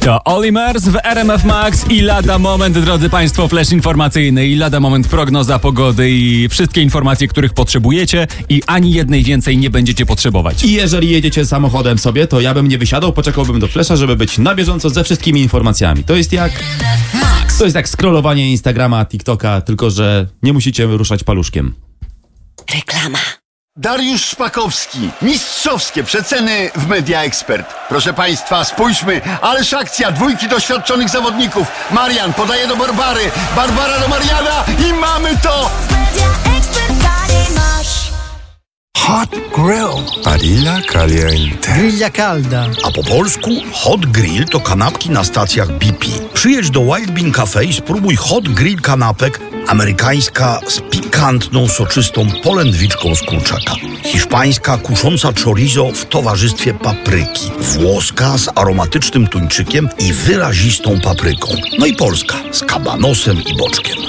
To Oli Mers w RMF Max i lada moment, drodzy Państwo, flash informacyjny i lada moment prognoza pogody i wszystkie informacje, których potrzebujecie i ani jednej więcej nie będziecie potrzebować. I jeżeli jedziecie samochodem sobie, to ja bym nie wysiadał, poczekałbym do flesza, żeby być na bieżąco ze wszystkimi informacjami. To jest jak scrollowanie Instagrama, TikToka, tylko że nie musicie ruszać paluszkiem. Reklama. Dariusz Szpakowski. Mistrzowskie przeceny w Media Expert. Proszę Państwa, spójrzmy, ależ akcja, dwójki doświadczonych zawodników. Marian podaje do Barbary, Barbara do Mariana i mamy to! Media Expert taniej masz. Hot Grill. Barilla Caliente. Grilla calda. A po polsku Hot Grill to kanapki na stacjach BP. Przyjedź do Wild Bean Cafe i spróbuj Hot Grill kanapek, amerykańska z pikantną, soczystą polędwiczką z kurczaka. Hiszpańska kusząca chorizo w towarzystwie papryki. Włoska z aromatycznym tuńczykiem i wyrazistą papryką. No i polska z kabanosem i boczkiem.